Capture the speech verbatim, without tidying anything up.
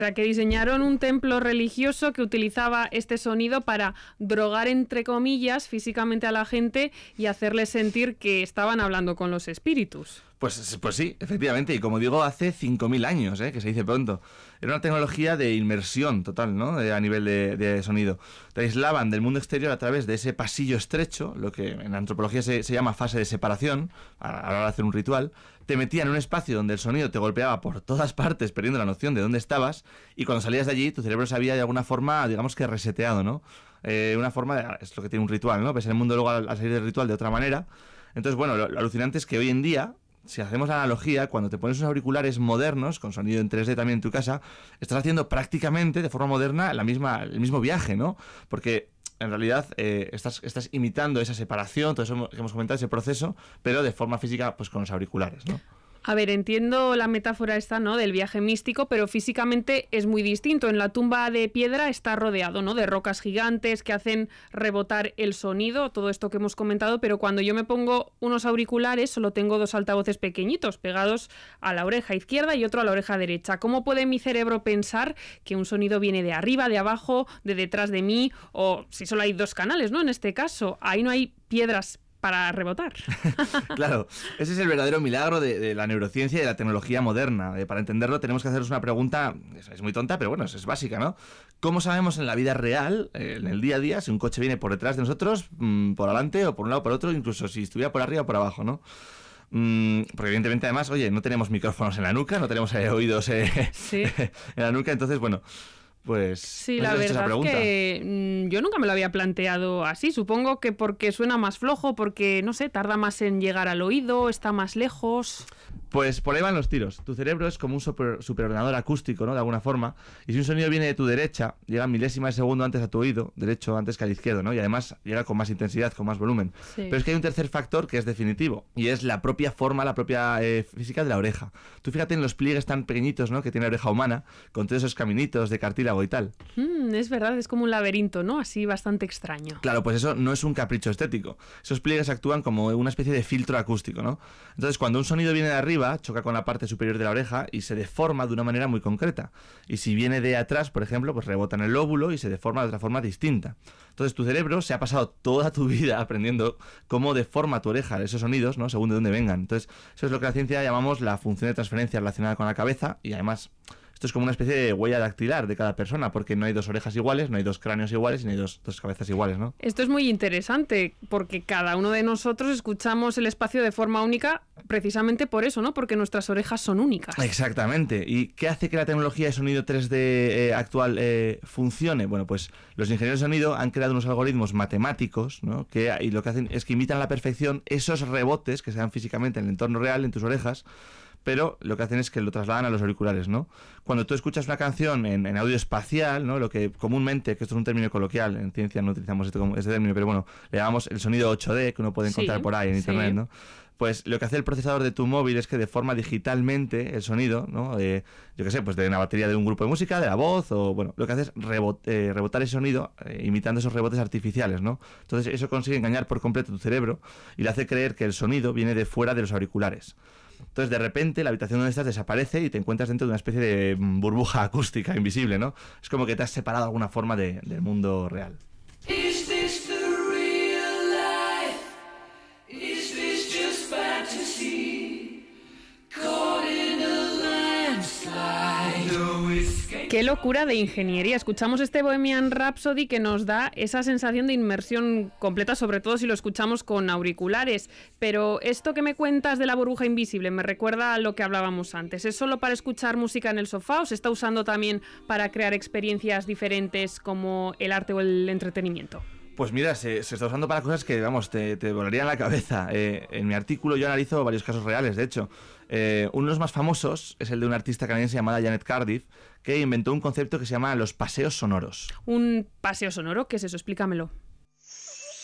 sea, que diseñaron un templo religioso que utilizaba este sonido para drogar, entre comillas, físicamente a la gente y hacerles sentir que estaban hablando con los espíritus. Pues, pues sí, efectivamente, y como digo, hace cinco mil años, ¿eh? Que se dice pronto. Era una tecnología de inmersión total, ¿no? De, a nivel de, de sonido. Te aislaban del mundo exterior a través de ese pasillo estrecho, lo que en antropología se, se llama fase de separación, a la hora de hacer un ritual. Te metían en un espacio donde el sonido te golpeaba por todas partes, perdiendo la noción de dónde estabas, y cuando salías de allí, tu cerebro se había de alguna forma, digamos que reseteado, ¿no? Eh, una forma, de, es lo que tiene un ritual, ¿no? Ves el mundo luego al, al salir del ritual de otra manera. Entonces, bueno, lo, lo alucinante es que hoy en día, si hacemos la analogía, cuando te pones unos auriculares modernos, con sonido en tres D también en tu casa, estás haciendo prácticamente de forma moderna la misma, el mismo viaje, ¿no? Porque en realidad eh, estás, estás imitando esa separación, todo eso que hemos comentado, ese proceso, pero de forma física, pues con los auriculares, ¿no? A ver, entiendo la metáfora esta, ¿no?, del viaje místico, pero físicamente es muy distinto. En la tumba de piedra está rodeado, ¿no?, de rocas gigantes que hacen rebotar el sonido, todo esto que hemos comentado, pero cuando yo me pongo unos auriculares solo tengo dos altavoces pequeñitos pegados a la oreja izquierda y otro a la oreja derecha. ¿Cómo puede mi cerebro pensar que un sonido viene de arriba, de abajo, de detrás de mí? O si solo hay dos canales, ¿no?, en este caso, ahí no hay piedras para rebotar. Claro, ese es el verdadero milagro de, de la neurociencia y de la tecnología moderna. Eh, para entenderlo tenemos que hacernos una pregunta, es, es muy tonta, pero bueno, es, es básica, ¿no? ¿Cómo sabemos en la vida real, eh, en el día a día, si un coche viene por detrás de nosotros, mmm, por adelante o por un lado o por otro, incluso si estuviera por arriba o por abajo, ¿no? Mm, porque evidentemente además, oye, no tenemos micrófonos en la nuca, no tenemos eh, oídos eh, ¿Sí? en la nuca, entonces, bueno... Pues sí, la verdad es que mmm, yo nunca me lo había planteado así. Supongo que porque suena más flojo, porque, no sé, tarda más en llegar al oído, está más lejos. Pues por ahí van los tiros. Tu cerebro es como un super, superordenador acústico, ¿no?, de alguna forma. Y si un sonido viene de tu derecha, llega milésima de segundo antes a tu oído, derecho antes que al izquierdo, ¿no? Y además llega con más intensidad, con más volumen. Sí. Pero es que hay un tercer factor que es definitivo, y es la propia forma, la propia eh, física de la oreja. Tú fíjate en los pliegues tan pequeñitos, ¿no?, que tiene la oreja humana, con todos esos caminitos de cartílago y tal. Mm, es verdad, es como un laberinto, ¿no? Así bastante extraño. Claro, pues eso no es un capricho estético. Esos pliegues actúan como una especie de filtro acústico, ¿no? Entonces, cuando un sonido viene de arriba, choca con la parte superior de la oreja y se deforma de una manera muy concreta. Y si viene de atrás, por ejemplo, pues rebota en el lóbulo y se deforma de otra forma distinta. Entonces, tu cerebro se ha pasado toda tu vida aprendiendo cómo deforma tu oreja esos sonidos, ¿no?, según de dónde vengan. Entonces, eso es lo que la ciencia llamamos la función de transferencia relacionada con la cabeza, y además... esto es como una especie de huella dactilar de cada persona, porque no hay dos orejas iguales, no hay dos cráneos iguales y no hay dos, dos cabezas iguales, ¿no? Esto es muy interesante, porque cada uno de nosotros escuchamos el espacio de forma única precisamente por eso, ¿no? Porque nuestras orejas son únicas. Exactamente. ¿Y qué hace que la tecnología de sonido tres D eh, actual eh, funcione? Bueno, pues los ingenieros de sonido han creado unos algoritmos matemáticos, ¿no?, que y lo que hacen es que imitan a la perfección esos rebotes que se dan físicamente en el entorno real, en tus orejas, pero lo que hacen es que lo trasladan a los auriculares, ¿no? Cuando tú escuchas una canción en, en audio espacial, ¿no?, lo que comúnmente, que esto es un término coloquial, en ciencia no utilizamos este, este término, pero bueno, le llamamos el sonido ocho D, que uno puede encontrar sí, por ahí en internet, sí. ¿no? Pues lo que hace el procesador de tu móvil es que deforma digitalmente el sonido, ¿no? Eh, yo qué sé, pues de una batería de un grupo de música, de la voz, o bueno, lo que hace es rebot, eh, rebotar ese sonido eh, imitando esos rebotes artificiales, ¿no? Entonces eso consigue engañar por completo tu cerebro y le hace creer que el sonido viene de fuera de los auriculares. Entonces, de repente, la habitación donde estás desaparece y te encuentras dentro de una especie de burbuja acústica invisible, ¿no? Es como que te has separado de alguna forma de, del mundo real. Is this the real life? Is this just fantasy? Caught in a landslide. No escape. Qué locura de ingeniería. Escuchamos este Bohemian Rhapsody que nos da esa sensación de inmersión completa, sobre todo si lo escuchamos con auriculares. Pero esto que me cuentas de la burbuja invisible me recuerda a lo que hablábamos antes. ¿Es solo para escuchar música en el sofá o se está usando también para crear experiencias diferentes como el arte o el entretenimiento? Pues mira, se, se está usando para cosas que, vamos, te, te volarían la cabeza. Eh, en mi artículo yo analizo varios casos reales, de hecho. Eh, uno de los más famosos es el de una artista canadiense llamada Janet Cardiff, que inventó un concepto que se llama los paseos sonoros. ¿Un paseo sonoro? ¿Qué es eso? Explícamelo.